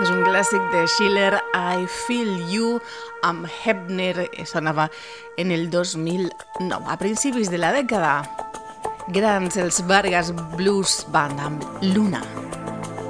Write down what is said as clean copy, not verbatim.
És un clàssic de Schiller, I Feel You, amb Hebner, sonava en el 2009. A principis de la dècada, grans els Vargas Blues Band amb Luna.